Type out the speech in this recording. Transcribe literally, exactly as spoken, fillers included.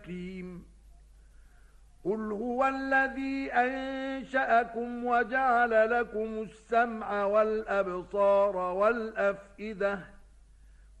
حكيم. قل هو الذي أنشأكم وجعل لكم السمع والأبصار والأفئدة